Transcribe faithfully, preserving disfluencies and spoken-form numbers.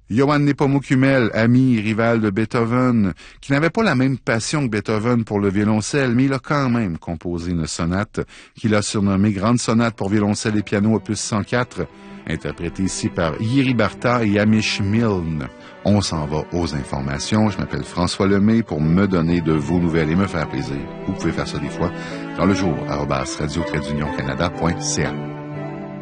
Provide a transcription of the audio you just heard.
Johann Nepomuk Hummel, ami et rival de Beethoven, qui n'avait pas la même passion que Beethoven pour le violoncelle, mais il a quand même composé une sonate qu'il a surnommée Grande sonate pour violoncelle et piano opus cent quatre, interprétée ici par Jiří Bárta et Amish Milne. On s'en va aux informations. Je m'appelle François Lemay pour me donner de vos nouvelles et me faire plaisir. Vous pouvez faire ça des fois dans le jour, arobase radio trait d'union canada point c a.